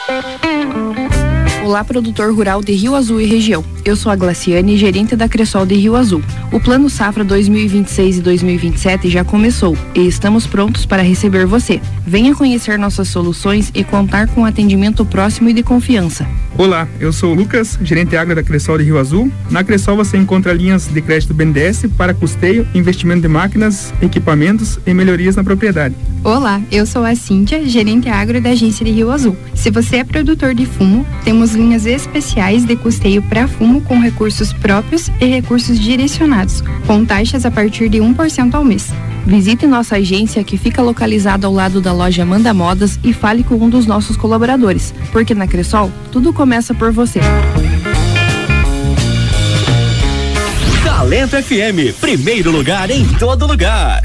Olá, produtor rural de Rio Azul e região. Eu sou a Glaciane, gerente da Cressol de Rio Azul. O Plano Safra 2026 e 2027 já começou e estamos prontos para receber você. Venha conhecer nossas soluções e contar com atendimento próximo e de confiança. Olá, eu sou o Lucas, gerente agro da Cressol de Rio Azul. Na Cressol você encontra linhas de crédito BNDES para custeio, investimento de máquinas, equipamentos e melhorias na propriedade. Olá, eu sou a Cíntia, gerente agro da agência de Rio Azul. Se você é produtor de fumo, temos linhas especiais de custeio para fumo com recursos próprios e recursos direcionados, com taxas a partir de 1% ao mês. Visite nossa agência que fica localizada ao lado da loja Manda Modas e fale com um dos nossos colaboradores, porque na Cressol tudo começa por você. Talento FM, primeiro lugar em todo lugar.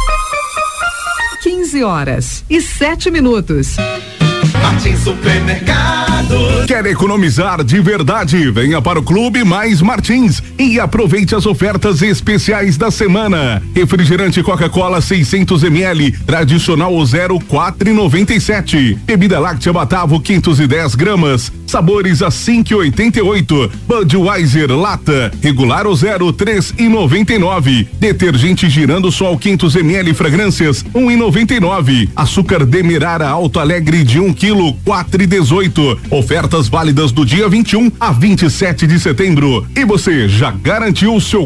15h07. Martins Supermercado. Quer economizar de verdade? Venha para o Clube Mais Martins e aproveite as ofertas especiais da semana. Refrigerante Coca-Cola 600 ml, tradicional 0,4,97. Bebida láctea Batavo 510 gramas, sabores a 5,88. Budweiser lata, regular o 0,3,99. Detergente Girando Sol 500 ml fragrâncias 1,99. Açúcar Demerara Alto Alegre de 1 quilo 4,18. Ofertas válidas do dia 21 a 27 de setembro. E você já garantiu o seu